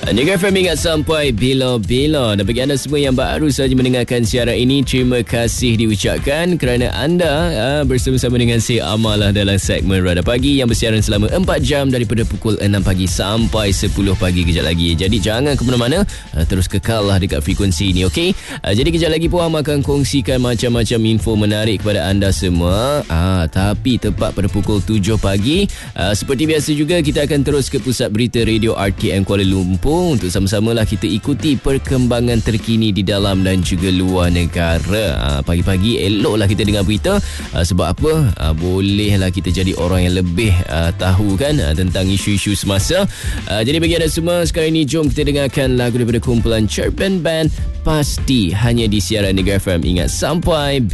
Negara FM ingat sampai bila-bila. Dan bagi anda semua yang baru saja mendengarkan siaran ini, terima kasih diucapkan kerana anda bersama-sama dengan saya Amalah dalam segmen Radar Pagi yang bersiaran selama 4 jam daripada pukul 6 pagi sampai 10 pagi kejap lagi. Jadi jangan ke mana-mana, terus kekallah dekat frekuensi ini, okey? Jadi kejap lagi pun Am akan kongsikan macam-macam info menarik kepada anda semua. Tapi tepat pada pukul 7 pagi, seperti biasa juga kita akan terus ke pusat berita Radio RTM Kuala Lumpur untuk sama-samalah kita ikuti perkembangan terkini di dalam dan juga luar negara. Pagi-pagi eloklah kita dengar berita. Sebab apa? Bolehlah kita jadi orang yang lebih tahu kan tentang isu-isu semasa. Jadi bagi anda semua, sekarang ini jom kita dengarkan lagu daripada kumpulan Chirp Band, Pasti, hanya di siaran Negara FM. Ingat sampai